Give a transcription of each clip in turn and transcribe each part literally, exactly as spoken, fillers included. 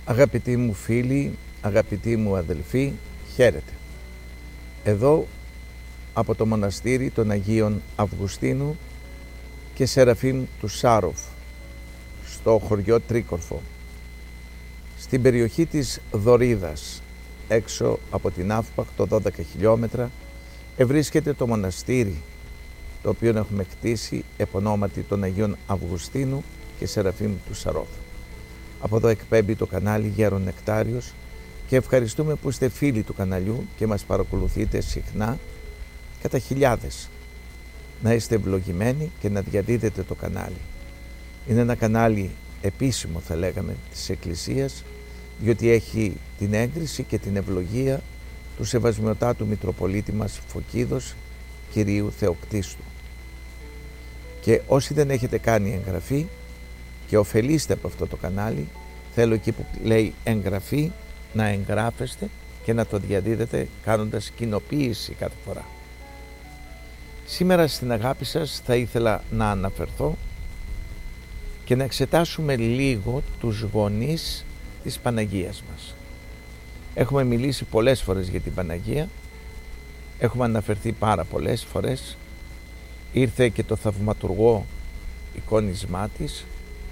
Αγαπητοί μου φίλοι, αγαπητοί μου αδελφοί, χαίρετε. Εδώ από το μοναστήρι των Αγίων Αυγουστίνου και Σεραφείμ του Σάροφ, στο χωριό Τρίκορφο, στην περιοχή της Δωρίδας, έξω από την Αύπαχτο, δώδεκα χιλιόμετρα, ευρίσκεται το μοναστήρι, το οποίο έχουμε χτίσει επ' ονόματι των Αγίων Αυγουστίνου και Σεραφείμ του Σαρόφ. Από εδώ εκπέμπει το κανάλι Γέρον Νεκτάριος και ευχαριστούμε που είστε φίλοι του καναλιού και μας παρακολουθείτε συχνά κατά χιλιάδες. Να είστε ευλογημένοι και να διαδίδετε το κανάλι. Είναι ένα κανάλι επίσημο, θα λέγαμε, της Εκκλησίας, διότι έχει την έγκριση και την ευλογία του Σεβασμιωτάτου Μητροπολίτη μας Φωκίδος Κυρίου Θεοκτίστου. Και όσοι δεν έχετε κάνει εγγραφή και ωφελείστε από αυτό το κανάλι, θέλω εκεί που λέει εγγραφή να εγγράφεστε και να το διαδίδετε κάνοντας κοινοποίηση κάθε φορά. Σήμερα στην αγάπη σας θα ήθελα να αναφερθώ και να εξετάσουμε λίγο τους γονείς της Παναγίας μας. Έχουμε μιλήσει πολλές φορές για την Παναγία, έχουμε αναφερθεί πάρα πολλές φορές, ήρθε και το θαυματουργό εικόνισμά της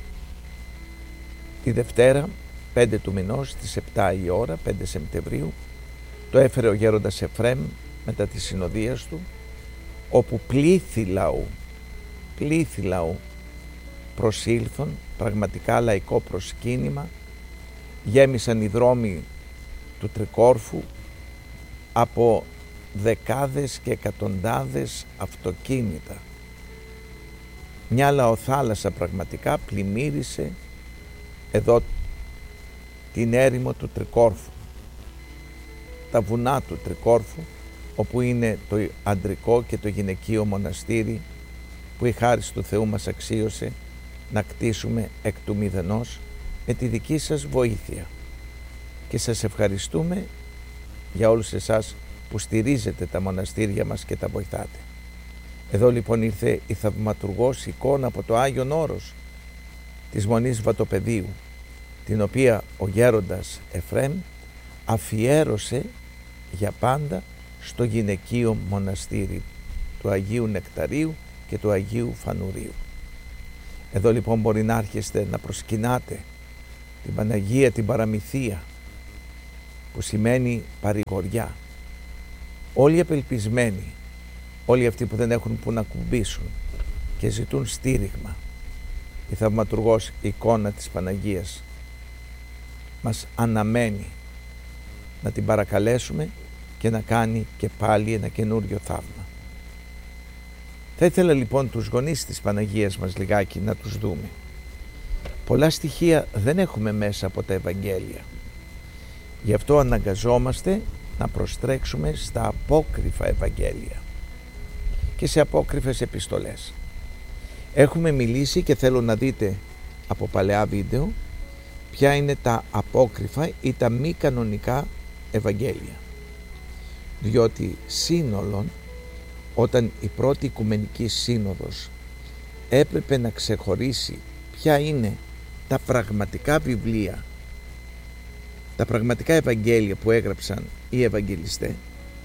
τη Δευτέρα, πέντε του μηνός, στις επτά η ώρα, πέντε Σεπτεμβρίου, το έφερε ο γέροντας Εφραίμ μετά τη συνοδείας του, όπου πλήθη λαού, πλήθη λαού προσήλθον, πραγματικά λαϊκό προσκύνημα, γέμισαν οι δρόμοι του Τρικόρφου από δεκάδες και εκατοντάδες αυτοκίνητα. Μια λαοθάλασσα πραγματικά πλημμύρισε εδώ την έρημο του Τρικόρφου, τα βουνά του Τρικόρφου, όπου είναι το αντρικό και το γυναικείο μοναστήρι που η χάρις του Θεού μας αξίωσε να κτίσουμε εκ του μηδενός με τη δική σας βοήθεια. Και σας ευχαριστούμε για όλους εσάς που στηρίζετε τα μοναστήρια μας και τα βοηθάτε. Εδώ λοιπόν ήρθε η θαυματουργός εικόνα από το Άγιον Όρος της Μονής Βατοπεδίου, την οποία ο γέροντας Εφραίμ αφιέρωσε για πάντα στο γυναικείο μοναστήρι του Αγίου Νεκταρίου και του Αγίου Φανουρίου. Εδώ λοιπόν μπορεί να άρχεστε να προσκυνάτε την Παναγία, την Παραμυθία, που σημαίνει παρηγοριά. Όλοι απελπισμένοι, όλοι αυτοί που δεν έχουν που να κουμπίσουν και ζητούν στήριγμα, η θαυματουργός εικόνα της Παναγίας μας αναμένει να την παρακαλέσουμε και να κάνει και πάλι ένα καινούριο θαύμα. Θα ήθελα λοιπόν τους γονείς της Παναγίας μας λιγάκι να τους δούμε. Πολλά στοιχεία δεν έχουμε μέσα από τα Ευαγγέλια. Γι' αυτό αναγκαζόμαστε να προστρέξουμε στα απόκρυφα Ευαγγέλια και σε απόκρυφες επιστολές. Έχουμε μιλήσει και θέλω να δείτε από παλαιά βίντεο ποια είναι τα απόκρυφα ή τα μη κανονικά Ευαγγέλια. Διότι σύνολον, όταν η πρώτη Οικουμενική Σύνοδος έπρεπε να ξεχωρίσει ποια είναι τα πραγματικά βιβλία, τα πραγματικά Ευαγγέλια που έγραψαν οι Ευαγγελιστές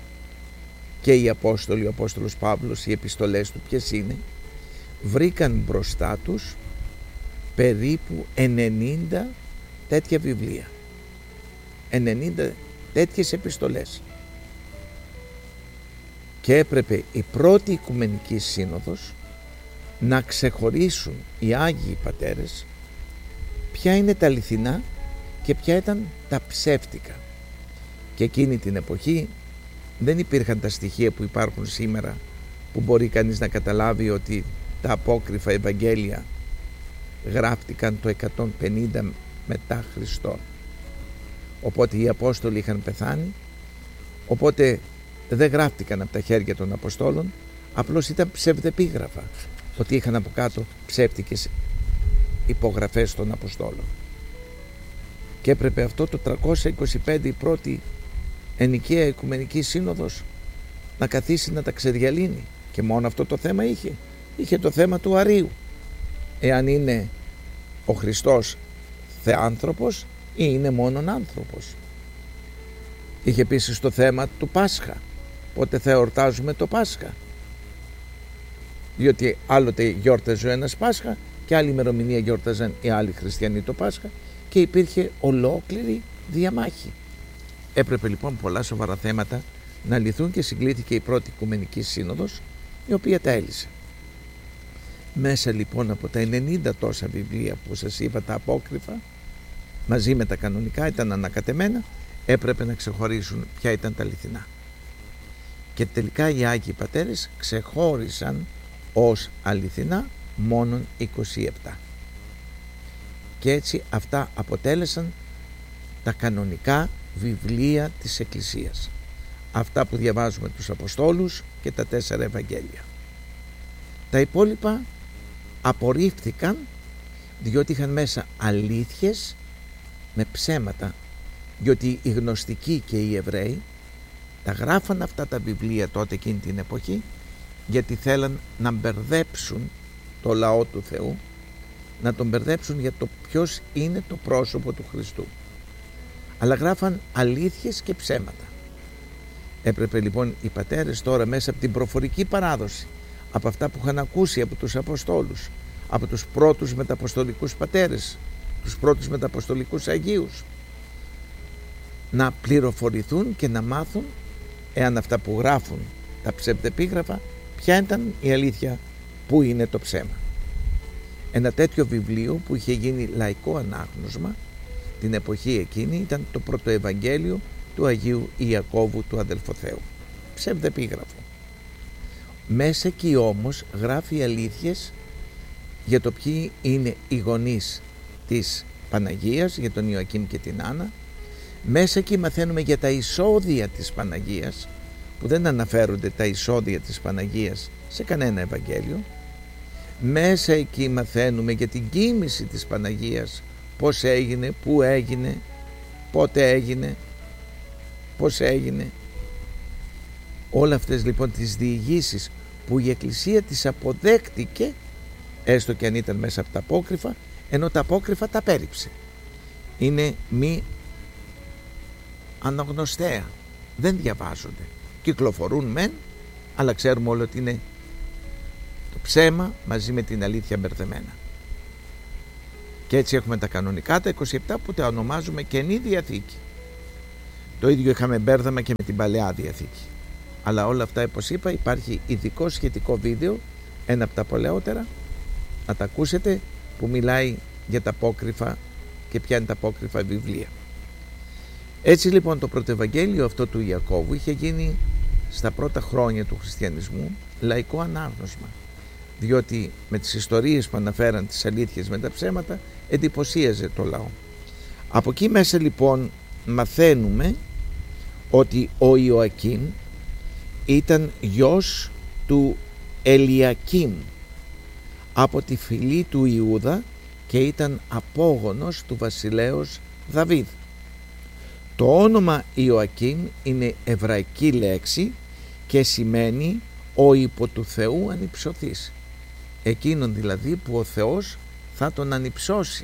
και οι Απόστολοι, ο Απόστολος Παύλος, οι επιστολές του ποιες είναι, βρήκαν μπροστά τους περίπου ενενήντα τέτοια βιβλία, ενενήντα τέτοιες επιστολές, και έπρεπε η πρώτη Οικουμενική Σύνοδος να ξεχωρίσουν οι Άγιοι Πατέρες ποια είναι τα αληθινά και ποια ήταν τα ψεύτικα. Και εκείνη την εποχή δεν υπήρχαν τα στοιχεία που υπάρχουν σήμερα, που μπορεί κανείς να καταλάβει ότι τα απόκρυφα Ευαγγέλια γράφτηκαν το εκατόν πενήντα μετά Χριστόν. Οπότε οι Απόστολοι είχαν πεθάνει, οπότε δεν γράφτηκαν από τα χέρια των Αποστόλων, απλώς ήταν ψευδεπίγραφα, ότι είχαν από κάτω ψεύτικες υπογραφές των Αποστόλων. Και έπρεπε αυτό το τριακόσια είκοσι πέντε η πρώτη Ενικαία Οικουμενική Σύνοδος να καθίσει να τα ξεδιαλύνει, και μόνο αυτό το θέμα είχε. Είχε το θέμα του αρείου. Εάν είναι ο Χριστός θεάνθρωπος ή είναι μόνον άνθρωπος. Είχε επίσης το θέμα του Πάσχα. Πότε θα εορτάζουμε το Πάσχα? Διότι άλλοτε γιόρταζε ο ένας Πάσχα και άλλη ημερομηνία γιόρταζαν οι άλλοι χριστιανοί το Πάσχα και υπήρχε ολόκληρη διαμάχη. Έπρεπε λοιπόν πολλά σοβαρά θέματα να λυθούν και συγκλήθηκε η πρώτη Οικουμενική Σύνοδος, η οποία τα έλυσε. Μέσα λοιπόν από τα ενενήντα τόσα βιβλία που σας είπα, τα απόκριφα, μαζί με τα κανονικά, ήταν ανακατεμένα, έπρεπε να ξεχωρίσουν ποια ήταν τα αληθινά. Και τελικά οι Άγιοι Πατέρες ξεχώρισαν ως αληθινά μόνον είκοσι επτά. Και έτσι αυτά αποτέλεσαν τα κανονικά βιβλία της Εκκλησίας. Αυτά που διαβάζουμε τους Αποστόλους και τα τέσσερα Ευαγγέλια. Τα υπόλοιπα απορρίφθηκαν διότι είχαν μέσα αλήθειες με ψέματα, διότι οι γνωστικοί και οι Εβραίοι τα γράφαν αυτά τα βιβλία τότε εκείνη την εποχή γιατί θέλαν να μπερδέψουν το λαό του Θεού, να τον μπερδέψουν για το ποιος είναι το πρόσωπο του Χριστού. Αλλά γράφαν αλήθειες και ψέματα. Έπρεπε λοιπόν οι πατέρες τώρα μέσα από την προφορική παράδοση, από αυτά που είχαν ακούσει από τους Αποστόλους, από τους πρώτους μεταποστολικούς πατέρες, τους πρώτους μεταποστολικούς Αγίους, να πληροφορηθούν και να μάθουν, εάν αυτά που γράφουν τα ψευδεπίγραφα, ποια ήταν η αλήθεια, πού είναι το ψέμα. Ένα τέτοιο βιβλίο που είχε γίνει λαϊκό ανάγνωσμα την εποχή εκείνη ήταν το πρωτοευαγγέλιο του Αγίου Ιακώβου του Αδελφοθέου, ψευδεπίγραφο. Μέσα εκεί όμως γράφει αλήθειες για το ποιοι είναι οι γονείς της Παναγίας, για τον Ιωακήμ και την Άννα. Μέσα εκεί μαθαίνουμε για τα εισόδια της Παναγίας, που δεν αναφέρονται τα εισόδια της Παναγίας σε κανένα Ευαγγέλιο. Μέσα εκεί μαθαίνουμε για την κοίμηση της Παναγίας, πώς έγινε, πού έγινε, πότε έγινε, πώς έγινε. Όλα αυτές λοιπόν τις διηγήσεις που η Εκκλησία τις αποδέχτηκε, έστω και αν ήταν μέσα από τα απόκριφα, ενώ τα απόκριφα τα πέριψε. Είναι μη αναγνωστέα, δεν διαβάζονται, κυκλοφορούν μεν, αλλά ξέρουμε όλο ότι είναι το ψέμα μαζί με την αλήθεια μπερδεμένα. Και έτσι έχουμε τα κανονικά, τα είκοσι επτά, που τα ονομάζουμε Καινή Διαθήκη. Το ίδιο είχαμε μπέρδεμα και με την Παλαιά Διαθήκη. Αλλά όλα αυτά, όπως είπα, υπάρχει ειδικό σχετικό βίντεο, ένα από τα παλαιότερα, να τα ακούσετε, που μιλάει για τα απόκριφα και ποια είναι τα απόκριφα βιβλία. Έτσι λοιπόν το πρωτοευαγγέλιο αυτό του Ιακώβου είχε γίνει στα πρώτα χρόνια του χριστιανισμού λαϊκό ανάγνωσμα, διότι με τις ιστορίες που αναφέραν τις αλήθειες με τα ψέματα εντυπωσίαζε το λαό. Από εκεί μέσα λοιπόν μαθαίνουμε ότι ο Ιωακήμ ήταν γιος του Ελιακήμ από τη φυλή του Ιούδα και ήταν απόγονος του βασιλέως Δαβίδ. Το όνομα Ιωακήμ είναι εβραϊκή λέξη και σημαίνει ο υπό του Θεού ανυψωθής, εκείνον δηλαδή που ο Θεός θα τον ανυψώσει.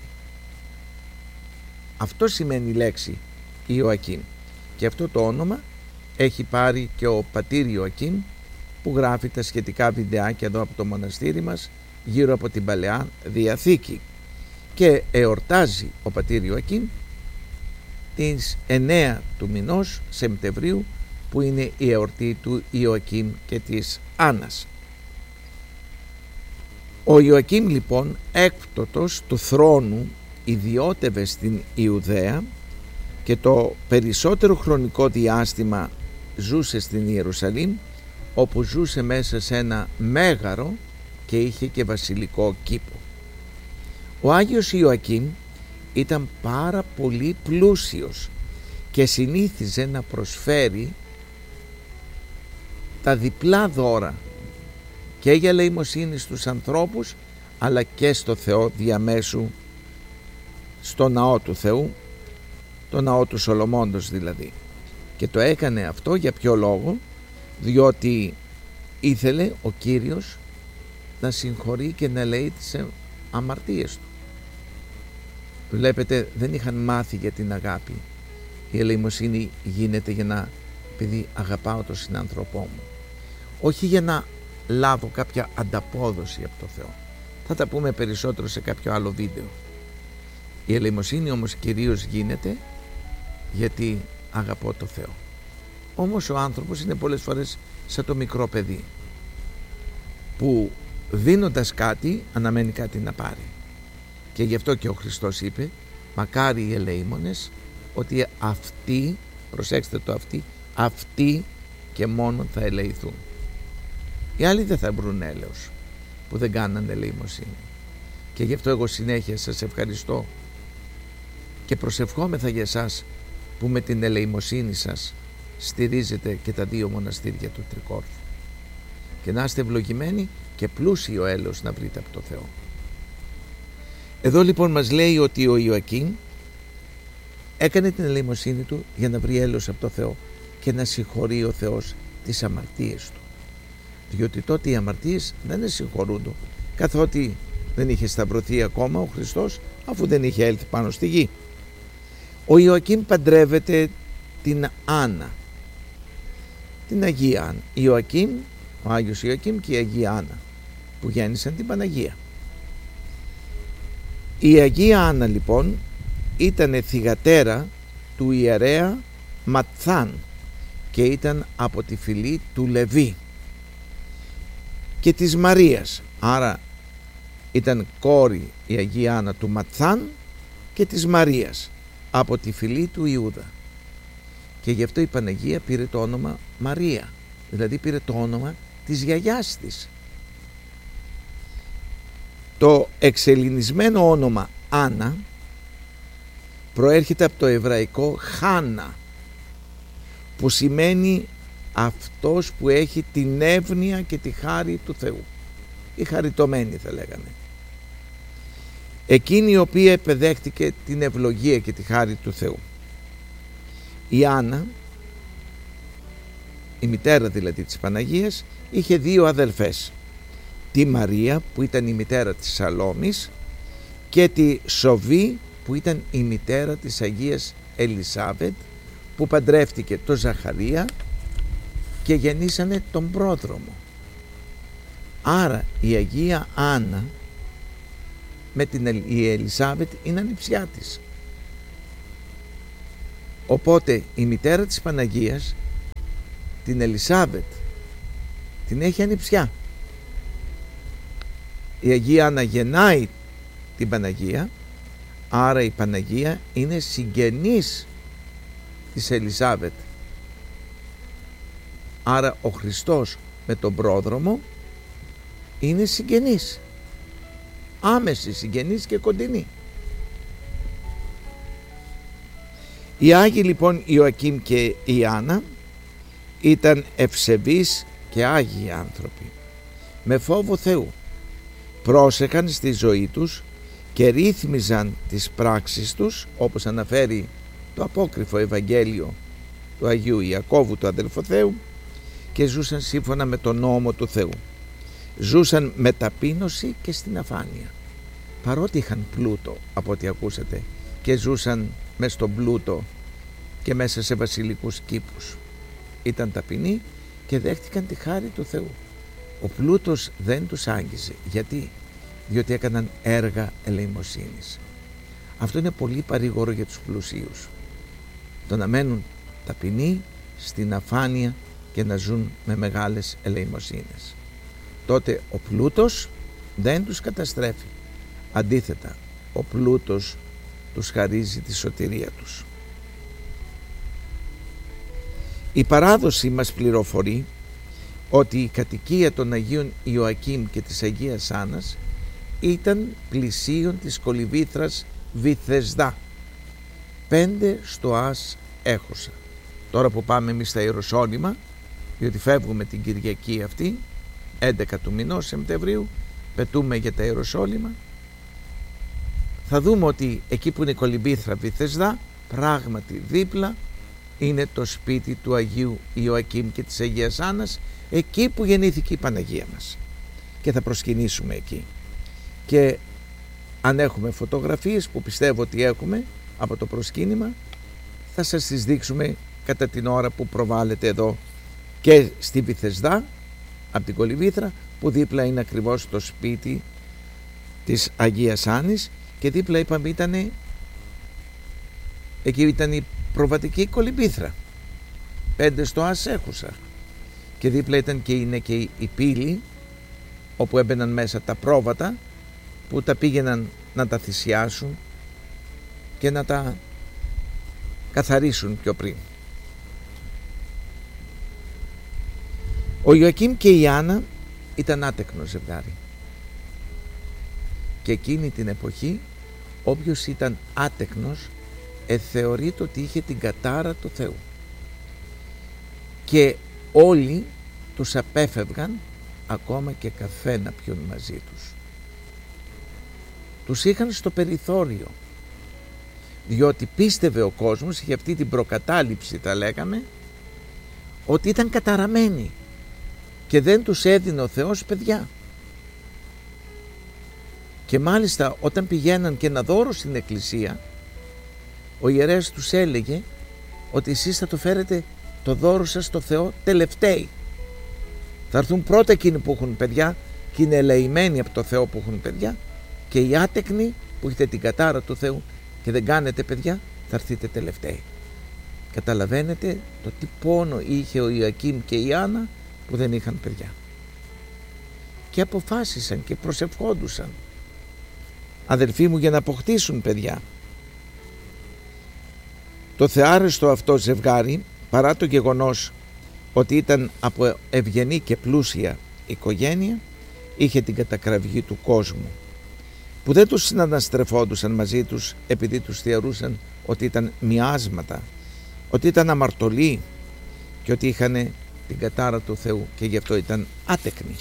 Αυτό σημαίνει η λέξη Ιωακήμ, και αυτό το όνομα έχει πάρει και ο πατήρ Ιωακήμ, που γράφει τα σχετικά βιντεάκια εδώ από το μοναστήρι μας γύρω από την Παλαιά Διαθήκη, και εορτάζει ο πατήρ Ιωακήμ τις εννέα του μηνός Σεπτεμβρίου, που είναι η εορτή του Ιωακήμ και της Άννας. Ο Ιωακήμ λοιπόν, έκπτωτος του θρόνου, ιδιώτευε στην Ιουδαία και το περισσότερο χρονικό διάστημα ζούσε στην Ιερουσαλήμ, όπου ζούσε μέσα σε ένα μέγαρο και είχε και βασιλικό κήπο. Ο Άγιος Ιωακήμ ήταν πάρα πολύ πλούσιος και συνήθιζε να προσφέρει τα διπλά δώρα και για ελεημοσύνη στους ανθρώπους, αλλά και στο Θεό διαμέσου, στο ναό του Θεού, το ναό του Σολομώντος δηλαδή. Και το έκανε αυτό για ποιο λόγο? Διότι ήθελε ο Κύριος να συγχωρεί και να λέει τις αμαρτίες του. Βλέπετε, δεν είχαν μάθει για την αγάπη. Η ελεημοσύνη γίνεται για να, επειδή αγαπάω τον συνάνθρωπό μου, όχι για να λάβω κάποια ανταπόδοση από το Θεό. Θα τα πούμε περισσότερο σε κάποιο άλλο βίντεο. Η ελεημοσύνη όμως κυρίως γίνεται γιατί αγαπώ το Θεό. Όμως ο άνθρωπος είναι πολλές φορές σαν το μικρό παιδί που δίνοντας κάτι αναμένει κάτι να πάρει. Και γι' αυτό και ο Χριστός είπε, μακάρι οι ελεήμονες, ότι αυτοί, προσέξτε το αυτοί, αυτοί και μόνο θα ελεηθούν. Οι άλλοι δεν θα βρουν έλεος που δεν κάναν ελεημοσύνη. Και γι' αυτό εγώ συνέχεια σας ευχαριστώ και προσευχόμεθα για εσάς που με την ελεημοσύνη σας στηρίζετε και τα δύο μοναστήρια του Τρικόρφου. Και να είστε ευλογημένοι και πλούσιο έλεος να βρείτε από το Θεό. Εδώ λοιπόν μας λέει ότι ο Ιωακήμ έκανε την ελεημοσύνη του για να βρει έλεος από το Θεό και να συγχωρεί ο Θεός τις αμαρτίες του. Διότι τότε οι αμαρτίες δεν συγχωρούνται, καθότι δεν είχε σταυρωθεί ακόμα ο Χριστός, αφού δεν είχε έλθει πάνω στη γη. Ο Ιωακήμ παντρεύεται την Άννα, την Αγία Άννα. Ιωακήμ, ο Άγιος Ιωακήμ και η Αγία Άννα που γέννησαν την Παναγία. Η Αγία Άννα λοιπόν ήταν θυγατέρα του ιερέα Ματθάν και ήταν από τη φυλή του Λεβί και της Μαρίας. Άρα ήταν κόρη η Αγία Άννα του Ματθάν και της Μαρίας από τη φυλή του Ιούδα. Και γι' αυτό η Παναγία πήρε το όνομα Μαρία, δηλαδή πήρε το όνομα της γιαγιάς της. Το εξελληνισμένο όνομα Άννα προέρχεται από το εβραϊκό Χάνα, που σημαίνει αυτός που έχει την εύνοια και τη χάρη του Θεού, η χαριτωμένη θα λέγανε, εκείνη η οποία επεδέχτηκε την ευλογία και τη χάρη του Θεού. Η Άννα, η μητέρα δηλαδή της Παναγίας, είχε δύο αδελφές, τη Μαρία που ήταν η μητέρα της Σαλόμης και τη Σοβή που ήταν η μητέρα της Αγίας Ελισάβετ, που παντρεύτηκε τον Ζαχαρία και γεννήσανε τον πρόδρομο. Άρα η Αγία Άννα με την η Ελισάβετ είναι ανιψιά της. Οπότε η μητέρα της Παναγίας την Ελισάβετ την έχει ανιψιά. Η Αγία Άννα γεννάει την Παναγία, άρα η Παναγία είναι συγγενής της Ελισάβετ. Άρα ο Χριστός με τον πρόδρομο είναι συγγενής, άμεση συγγενής και κοντινή. Οι Άγιοι λοιπόν Ιωακήμ και η Άννα ήταν ευσεβείς και άγιοι άνθρωποι με φόβο Θεού. Πρόσεχαν στη ζωή τους και ρύθμιζαν τις πράξεις τους, όπως αναφέρει το απόκριφο Ευαγγέλιο του Αγίου Ιακώβου του αδελφοθέου, και ζούσαν σύμφωνα με τον νόμο του Θεού. Ζούσαν με ταπείνωση και στην αφάνεια, παρότι είχαν πλούτο από ό,τι ακούσατε, και ζούσαν μες στον πλούτο και μέσα σε βασιλικούς κήπους. Ήταν ταπεινοί και δέχτηκαν τη χάρη του Θεού. Ο πλούτος δεν τους άγγιζε. Γιατί? Διότι έκαναν έργα ελεημοσύνης. Αυτό είναι πολύ παρήγορο για τους πλουσίους, το να μένουν ταπεινοί στην αφάνεια και να ζουν με μεγάλες ελεημοσύνες. Τότε ο πλούτος δεν τους καταστρέφει. Αντίθετα, ο πλούτος τους χαρίζει τη σωτηρία τους. Η παράδοση μας πληροφορεί ότι η κατοικία των Αγίων Ιωακήμ και της Αγίας Άννας ήταν πλησίον της κολυβήθρας Βηθεσδά, πέντε στοάς έχωσα. Τώρα που πάμε εμείς στα Ιεροσόλυμα, διότι φεύγουμε την Κυριακή αυτή, έντεκα του μηνός Σεπτεμβρίου, πετούμε για τα Ιεροσόλυμα, θα δούμε ότι εκεί που είναι η κολυβήθρα Βηθεσδά, πράγματι δίπλα είναι το σπίτι του Αγίου Ιωακήμ και της Αγίας Άννας, εκεί που γεννήθηκε η Παναγία μας, και θα προσκυνήσουμε εκεί. Και Αν έχουμε φωτογραφίες, που πιστεύω ότι έχουμε από το προσκύνημα, θα σας τις δείξουμε κατά την ώρα που προβάλλεται εδώ και στη Βυθεσδά, από την Κολυμβήθρα, που δίπλα είναι ακριβώς το σπίτι της Αγίας Άννης, και δίπλα είπαμε ήτανε, εκεί ήταν η προβατική Κολυμβήθρα, πέντε στο Ασέχουσα, και δίπλα ήταν και είναι και η πύλη όπου έμπαιναν μέσα τα πρόβατα που τα πήγαιναν να τα θυσιάσουν και να τα καθαρίσουν πιο πριν. Ο Ιωακήμ και η Άννα ήταν άτεκνο ζευγάρι, και εκείνη την εποχή όποιος ήταν άτεκνος εθεωρείται ότι είχε την κατάρα του Θεού, και όλοι τους απέφευγαν ακόμα και καφέ να πιούν μαζί τους. Τους είχαν στο περιθώριο, διότι πίστευε ο κόσμος, είχε αυτή την προκατάληψη, τα λέγαμε, ότι ήταν καταραμένοι και δεν τους έδινε ο Θεός παιδιά. Και μάλιστα όταν πηγαίναν και ένα δώρο στην εκκλησία, ο ιερέας τους έλεγε ότι εσείς θα το φέρετε το δώρο σας στο Θεό τελευταίοι. Θα έρθουν πρώτα εκείνοι που έχουν παιδιά και είναι ελεημένοι από το Θεό που έχουν παιδιά, και οι άτεκνοι που έχετε την κατάρα του Θεού και δεν κάνετε παιδιά θα έρθετε τελευταίοι. Καταλαβαίνετε το τι πόνο είχε ο Ιωακήμ και η Άννα που δεν είχαν παιδιά, και αποφάσισαν και προσευχόντουσαν, αδελφοί μου, για να αποκτήσουν παιδιά. Το θεάρεστο αυτό ζευγάρι, παρά το γεγονός ότι ήταν από ευγενή και πλούσια οικογένεια, είχε την κατακραυγή του κόσμου, που δεν τους συναναστρεφόντουσαν μαζί τους επειδή τους θεωρούσαν ότι ήταν μοιάσματα, ότι ήταν αμαρτωλοί και ότι είχαν την κατάρα του Θεού και γι' αυτό ήταν άτεκνοι.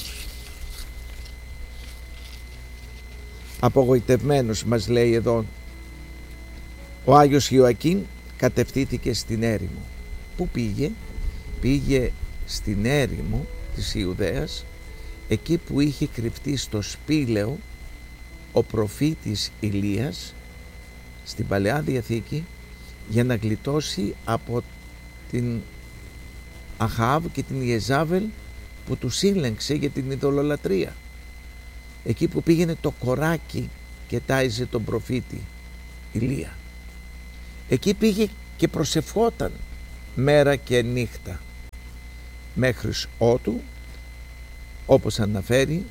Απογοητευμένος, μας λέει εδώ, ο Άγιος Ιωακήμ κατευθύνθηκε στην έρημο. Πού πήγε? Πήγε στην έρημο της Ιουδαίας, εκεί που είχε κρυφτεί στο σπήλαιο ο προφήτης Ηλίας στην Παλαιά Διαθήκη, για να γλιτώσει από την Αχάβ και την Ιεζάβελ που του σύλλεγξε για την ειδωλολατρία. Εκεί που πήγαινε το κοράκι και τάιζε τον προφήτη Ηλία. Εκεί πήγε και προσευχόταν μέρα και νύχτα, μέχρι ότου, όπως αναφέρει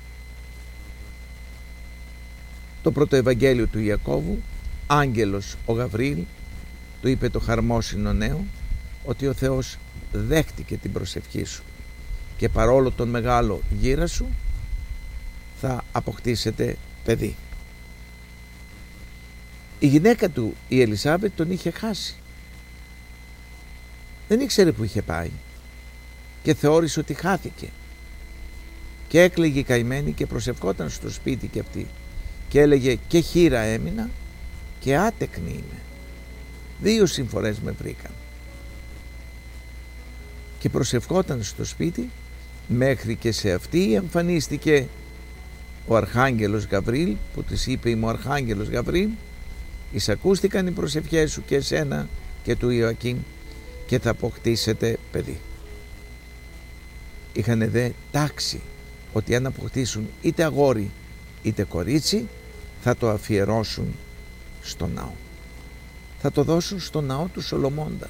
το πρώτο Ευαγγέλιο του Ιακώβου, άγγελος ο Γαβρίλ του είπε το χαρμόσυνο νέο ότι ο Θεός δέχτηκε την προσευχή σου και παρόλο τον μεγάλο γύρα σου θα αποκτήσετε παιδί. Η γυναίκα του, η Ελισάβετ, τον είχε χάσει. Δεν ήξερε που είχε πάει και θεώρησε ότι χάθηκε, και έκλαιγε καημένη και προσευχόταν στο σπίτι και αυτή και έλεγε και χήρα έμεινα και άτεκνη είμαι. Δύο συμφορές με βρήκαν. Και προσευχόταν στο σπίτι μέχρι και σε αυτή εμφανίστηκε ο Αρχάγγελος Γαβρίλ, που της είπε είμαι ο Αρχάγγελος Γαβρίλ, εισακούστηκαν οι προσευχές σου και εσένα και του Ιωακήμ και θα αποκτήσετε παιδί. Είχανε δε τάξει ότι αν αποκτήσουν είτε αγόρι είτε κορίτσι θα το αφιερώσουν στο ναό. Θα το δώσουν στο ναό του Σολομώντα.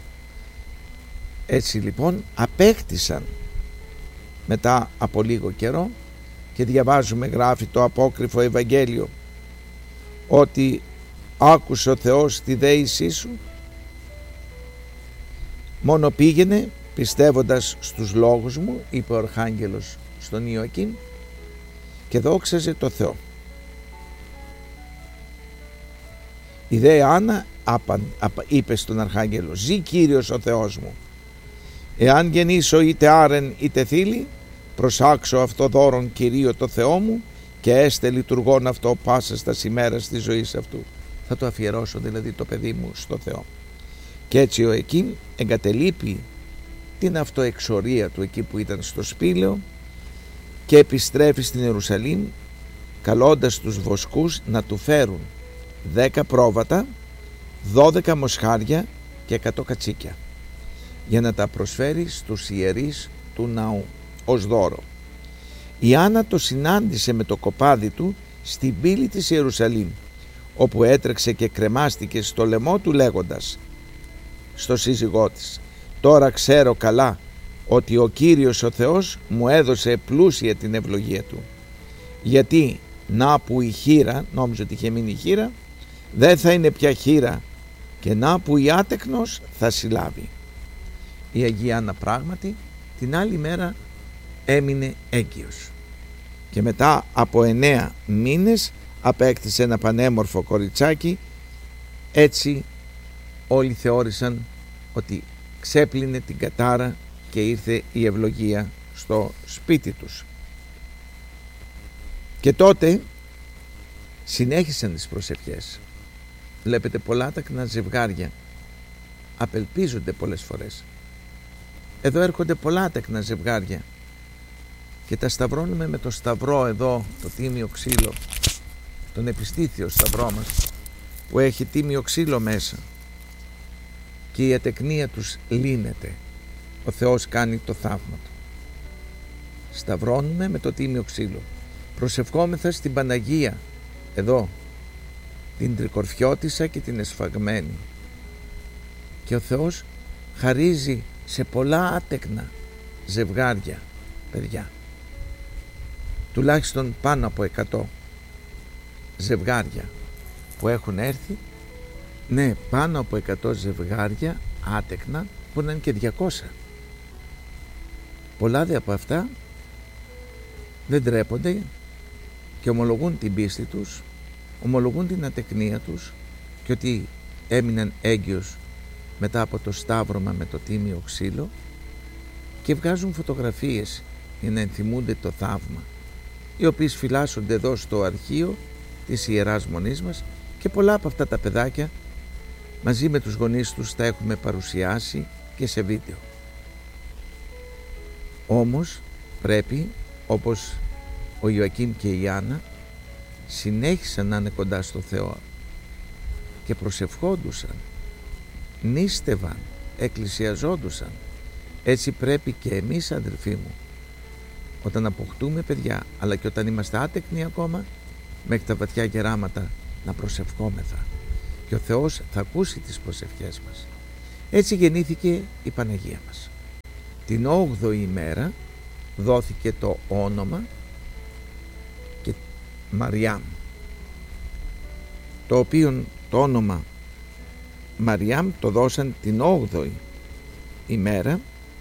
Έτσι λοιπόν απέκτησαν μετά από λίγο καιρό, και διαβάζουμε, γράφει το απόκριφο Ευαγγέλιο, ότι άκουσε ο Θεός τη δέησή σου, μόνο πήγαινε πιστεύοντας στους λόγους μου, είπε ο Αρχάγγελος στον Ιωακήμ, και δόξαζε το Θεό. Η δε Άννα απα, απα, είπε στον Αρχάγγελο, ζει Κύριος ο Θεός μου, εάν γεννήσω είτε άρεν είτε θήλη, προσάξω αυτό δώρον Κυρίω το Θεό μου και έστε λειτουργών αυτό πάσα στα ημέρας της ζωής αυτού. Θα το αφιερώσω δηλαδή το παιδί μου στο Θεό. Και έτσι ο Ιωακήμ εγκατελείπει την αυτοεξορία του εκεί που ήταν στο σπήλαιο και επιστρέφει στην Ιερουσαλήμ καλώντας τους βοσκούς να του φέρουν δέκα πρόβατα, δώδεκα μοσχάρια και εκατό κατσίκια, για να τα προσφέρει στους ιερείς του ναού ως δώρο. Η Άννα το συνάντησε με το κοπάδι του στην πύλη της Ιερουσαλήμ, όπου έτρεξε και κρεμάστηκε στο λαιμό του λέγοντας στο σύζυγό της: «Τώρα ξέρω καλά ότι ο Κύριος ο Θεός μου έδωσε πλούσια την ευλογία του, γιατί να που η χήρα», νόμιζε ότι είχε μείνει η χήρα, «δεν θα είναι πια χήρα, και να που η άτεκνος θα συλλάβει». Η Αγία Άννα πράγματι την άλλη μέρα έμεινε έγκυος και μετά από εννέα μήνες απέκτησε ένα πανέμορφο κοριτσάκι. Έτσι όλοι θεώρησαν ότι ξέπλυνε την κατάρα και ήρθε η ευλογία στο σπίτι τους. Και τότε συνέχισαν τις προσευχές. Βλέπετε, πολλά τακνά ζευγάρια απελπίζονται πολλές φορές. Εδώ έρχονται πολλά τακνά ζευγάρια και τα σταυρώνουμε με το σταυρό εδώ, το τίμιο ξύλο, τον επιστήθιο σταυρό μας, που έχει τίμιο ξύλο μέσα, και η ατεκνία τους λύνεται. Ο Θεός κάνει το θαύμα του. Σταυρώνουμε με το τίμιο ξύλο. Προσευχόμεθα στην Παναγία, εδώ, την Τρικορφιώτισσα και την Εσφαγμένη, και ο Θεός χαρίζει σε πολλά άτεκνα ζευγάρια, παιδιά, τουλάχιστον πάνω από εκατό ζευγάρια που έχουν έρθει, ναι, πάνω από εκατό ζευγάρια άτεκνα, που να είναι και διακόσια. Πολλά δε από αυτά δεν τρέπονται και ομολογούν την πίστη τους, ομολογούν την ατεκνία τους και ότι έμειναν έγκυος μετά από το σταύρωμα με το τίμιο ξύλο, και βγάζουν φωτογραφίες για να ενθυμούνται το θαύμα, οι οποίες φυλάσσονται εδώ στο αρχείο της Ιεράς Μονής μας, και πολλά από αυτά τα παιδάκια μαζί με τους γονείς τους τα έχουμε παρουσιάσει και σε βίντεο. Όμως πρέπει, όπως ο Ιωακήμ και η Άννα, συνέχισαν να είναι κοντά στο Θεό και προσευχόντουσαν, νήστευαν, εκκλησιαζόντουσαν. Έτσι πρέπει και εμείς, αδελφοί μου, όταν αποκτούμε παιδιά, αλλά και όταν είμαστε άτεκνοι ακόμα, μέχρι τα βαθιά γεράματα, να προσευχόμεθα, και ο Θεός θα ακούσει τις προσευχές μας. Έτσι γεννήθηκε η Παναγία μας. Την όγδοη ημέρα δόθηκε το όνομα και Μαριάμ, το οποίο το όνομα Μαριάμ το δώσαν την όγδοη ημέρα,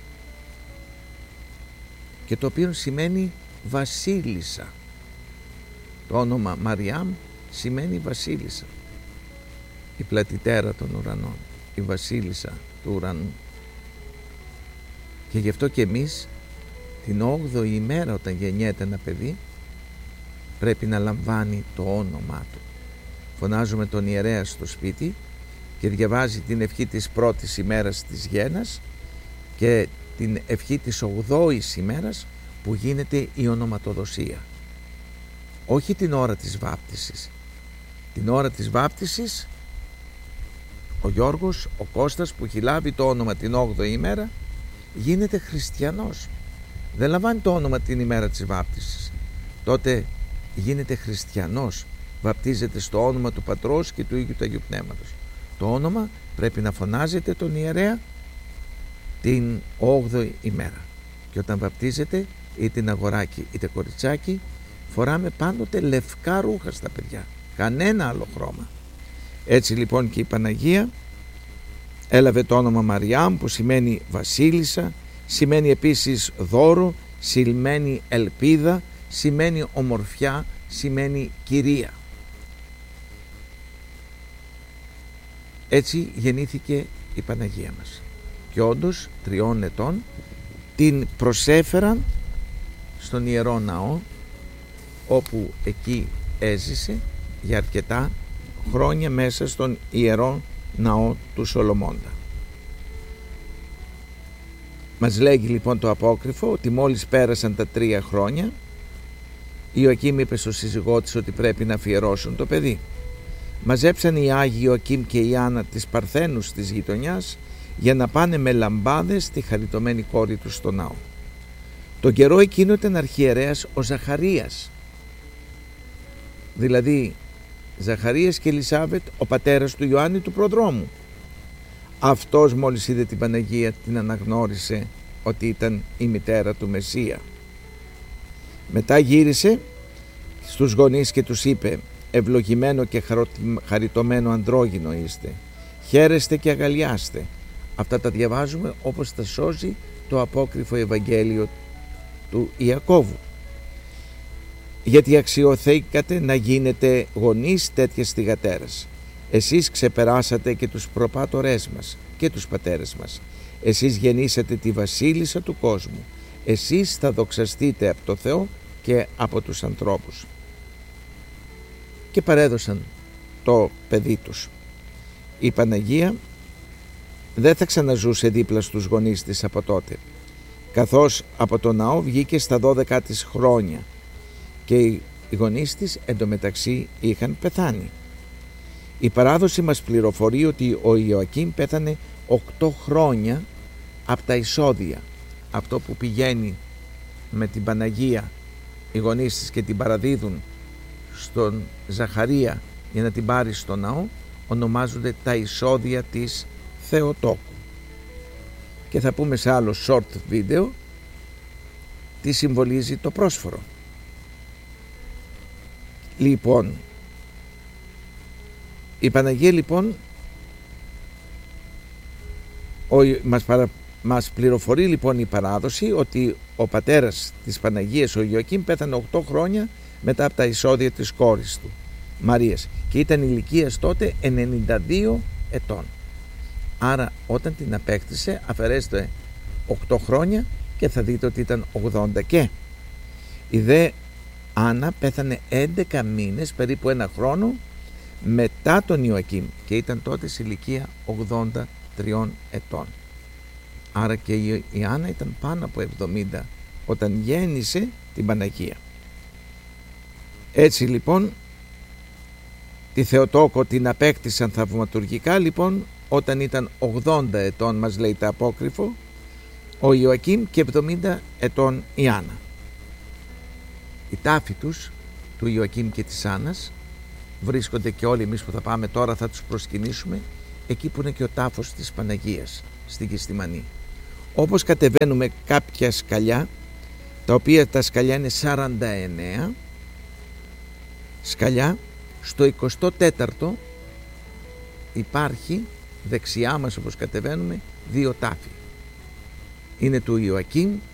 και το οποίο σημαίνει βασίλισσα. Το όνομα Μαριάμ σημαίνει βασίλισσα, η πλατητέρα των ουρανών, η βασίλισσα του ουρανού. Και γι' αυτό και εμείς την όγδοη ημέρα, όταν γεννιέται ένα παιδί, πρέπει να λαμβάνει το όνομά του. Φωνάζουμε τον ιερέα στο σπίτι και διαβάζει την ευχή της πρώτης ημέρας της γέννας και την ευχή της ογδόης ημέρας, που γίνεται η ονοματοδοσία. Όχι την ώρα της βάπτισης. Την ώρα της βάπτισης ο Γιώργος, ο Κώστας, που έχει λάβει το όνομα την όγδοη ημέρα, γίνεται χριστιανός. Δεν λαμβάνει το όνομα την ημέρα της βάπτισης. Τότε γίνεται χριστιανός. Βαπτίζεται στο όνομα του Πατρός και του Υιού του Αγίου Πνεύματος. Το όνομα πρέπει να φωνάζεται τον ιερέα την όγδοη ημέρα. Και όταν βαπτίζεται, είτε είναι αγοράκι είτε κοριτσάκι, φοράμε πάντοτε λευκά ρούχα στα παιδιά, κανένα άλλο χρώμα. Έτσι λοιπόν και η Παναγία έλαβε το όνομα Μαριάμ, που σημαίνει βασίλισσα, σημαίνει επίσης δώρο, σημαίνει ελπίδα, σημαίνει ομορφιά, σημαίνει κυρία. Έτσι γεννήθηκε η Παναγία μας, και όντως τριών ετών την προσέφεραν στον Ιερό Ναό, όπου εκεί έζησε για αρκετά χρόνια μέσα στον Ιερό Ναό του Σολομώντα. Μας λέγει λοιπόν το απόκριφο ότι μόλις πέρασαν τα τρία χρόνια, Ιωακήμ είπε στο σύζυγό της ότι πρέπει να αφιερώσουν το παιδί. Μαζέψαν οι Άγιοι Ιωακήμ και η Άννα τις παρθένους της γειτονιάς για να πάνε με λαμπάδες τη χαριτωμένη κόρη του στο ναό. Τον καιρό εκείνο ήταν αρχιερέας ο Ζαχαρίας, δηλαδή Ζαχαρίας και Ελισάβετ, ο πατέρας του Ιωάννη του προδρόμου. Αυτός μόλις είδε την Παναγία την αναγνώρισε ότι ήταν η μητέρα του Μεσσία. Μετά γύρισε στους γονείς και τους είπε: «Ευλογημένο και χαριτωμένο ανδρόγυνο είστε, χαίρεστε και αγαλιάστε». Αυτά τα διαβάζουμε όπως τα σώζει το απόκριφο Ευαγγέλιο του Ιακώβου. «Γιατί αξιοθήκατε να γίνετε γονείς τέτοιας θυγατέρας. Εσείς ξεπεράσατε και τους προπάτορές μας και τους πατέρες μας. Εσείς γεννήσατε τη βασίλισσα του κόσμου. Εσείς θα δοξαστείτε από το Θεό και από τους ανθρώπους». Και παρέδωσαν το παιδί τους. Η Παναγία δεν θα ξαναζούσε δίπλα στους γονείς της από τότε, καθώς από το ναό βγήκε στα δώδεκα της χρόνια και οι γονείς της εντωμεταξύ είχαν πεθάνει. Η παράδοση μας πληροφορεί ότι ο Ιωακήμ πέθανε οκτώ χρόνια από τα εισόδια. Αυτό που πηγαίνει με την Παναγία οι γονείς της και την παραδίδουν στον Ζαχαρία για να την πάρει στο ναό, ονομάζονται τα εισόδια της Θεοτόκου. Και θα πούμε σε άλλο short βίντεο τι συμβολίζει το πρόσφορο. Λοιπόν, η Παναγία λοιπόν ο, μας, παρα, μας πληροφορεί λοιπόν η παράδοση ότι ο πατέρας της Παναγίας, ο Ιωακήμ, πέθανε οκτώ χρόνια μετά από τα εισόδια της κόρης του Μαρίας και ήταν ηλικίας τότε ενενήντα δύο ετών. Άρα όταν την απέκτησε αφαιρέστε οκτώ χρόνια και θα δείτε ότι ήταν ογδόντα και. Η δε Άννα πέθανε έντεκα μήνες, περίπου ένα χρόνο μετά τον Ιωακήμ και ήταν τότε σε ηλικία ογδόντα τριών ετών. Άρα και η Άννα ήταν πάνω από εβδομήντα όταν γέννησε την Παναγία. Έτσι λοιπόν τη Θεοτόκο την απέκτησαν θαυματουργικά λοιπόν όταν ήταν ογδόντα ετών, μας λέει το απόκριφο, ο Ιωακήμ και εβδομήντα ετών η Άννα. Οι τάφοι τους, του Ιωακήμ και της Άννας, βρίσκονται και όλοι εμείς που θα πάμε τώρα θα τους προσκυνήσουμε εκεί που είναι και ο τάφος της Παναγίας στην Κιστημανή. Όπως κατεβαίνουμε κάποια σκαλιά, τα οποία τα σκαλιά είναι σαράντα εννέα σκαλιά, στο εικοστό τέταρτο υπάρχει δεξιά μας όπως κατεβαίνουμε δύο τάφοι. Είναι του Ιωακήμ